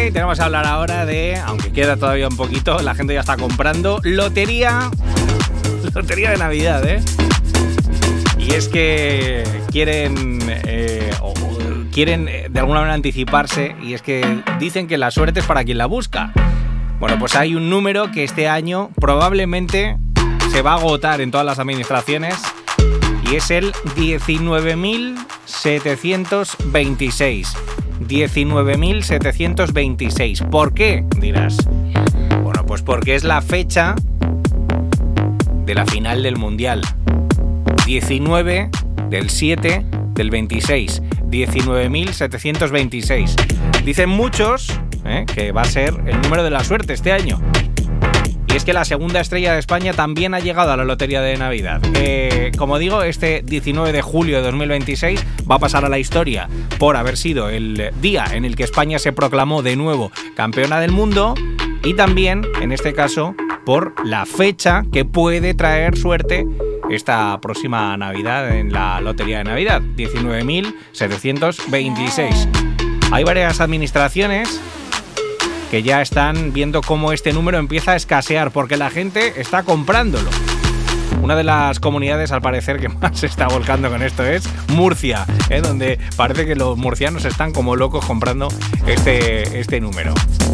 y tenemos que hablar ahora de, aunque queda todavía un poquito, la gente ya está comprando lotería de Navidad, ¿eh? Y es que quieren de alguna manera anticiparse, y es que dicen que la suerte es para quien la busca. Bueno, pues hay un número que este año probablemente se va a agotar en todas las administraciones, y es el 19.726. 19.726. ¿Por qué? Dirás. Bueno, pues porque es la fecha de la final del Mundial. 19 del 7 del 26. 19.726. Dicen muchos que va a ser el número de la suerte este año. Y es que la segunda estrella de España también ha llegado a la lotería de Navidad. Como digo, este 19 de julio de 2026 va a pasar a la historia por haber sido el día en el que España se proclamó de nuevo campeona del mundo, y también, en este caso, por la fecha que puede traer suerte esta próxima Navidad en la lotería de Navidad, 19.726. Hay varias administraciones que ya están viendo cómo este número empieza a escasear, porque la gente está comprándolo. Una de las comunidades, al parecer, que más se está volcando con esto es Murcia, donde parece que los murcianos están como locos comprando este número.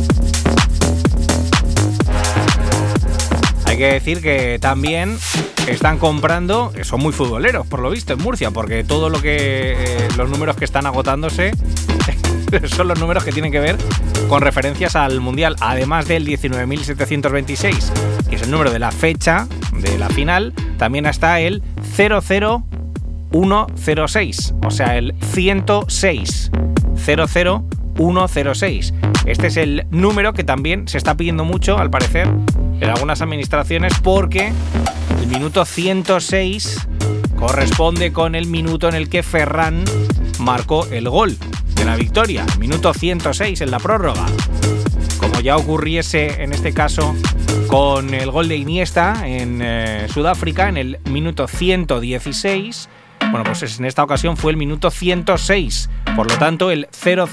Hay que decir que también están comprando, son muy futboleros por lo visto en Murcia, porque todo lo que los números que están agotándose son los números que tienen que ver con referencias al Mundial. Además del 19.726, que es el número de la fecha de la final, también está el 00106, o sea, el 106. 00106. Este es el número que también se está pidiendo mucho, al parecer, en algunas administraciones, porque el minuto 106 corresponde con el minuto en el que Ferran marcó el gol de la victoria, minuto 106 en la prórroga. Como ya ocurriese en este caso con el gol de Iniesta en Sudáfrica en el minuto 116, bueno, pues en esta ocasión fue el minuto 106. Por lo tanto, el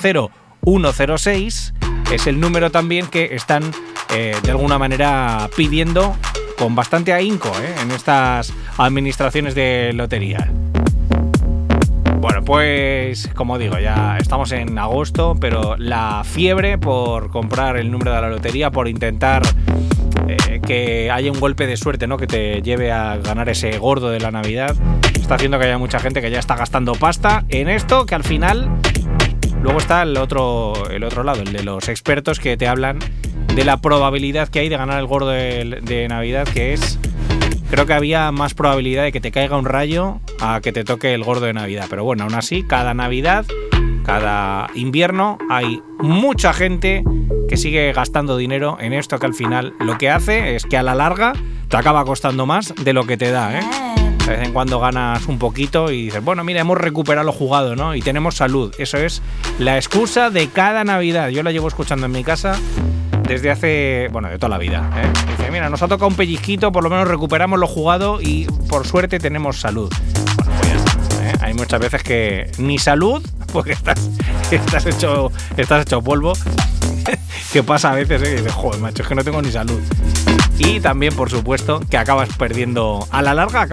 00106 es el número también que están de alguna manera pidiendo con bastante ahínco en estas administraciones de lotería. Bueno, pues como digo, ya estamos en agosto, pero la fiebre por comprar el número de la lotería, por intentar que haya un golpe de suerte, ¿no?, que te lleve a ganar ese gordo de la Navidad, está haciendo que haya mucha gente que ya está gastando pasta en esto, que al final luego está el otro lado, el de los expertos que te hablan de la probabilidad que hay de ganar el gordo de Navidad, que es... Creo que había más probabilidad de que te caiga un rayo a que te toque el gordo de Navidad. Pero bueno, aún así, cada Navidad, cada invierno, hay mucha gente que sigue gastando dinero en esto, que al final lo que hace es que a la larga te acaba costando más de lo que te da, ¿eh? De vez en cuando ganas un poquito y dices, bueno, mira, hemos recuperado lo jugado, ¿no? Y tenemos salud. Eso es la excusa de cada Navidad. Yo la llevo escuchando en mi casa desde hace, bueno, de toda la vida, ¿eh? Dice, mira, nos ha tocado un pellizquito, por lo menos recuperamos lo jugado y por suerte tenemos salud. Bueno, pues ya está, ¿eh? Hay muchas veces que ni salud, porque estás hecho polvo. Que pasa a veces, ¿eh? Y dices, joder, macho, es que no tengo ni salud. Y también, por supuesto, que acabas perdiendo, a la larga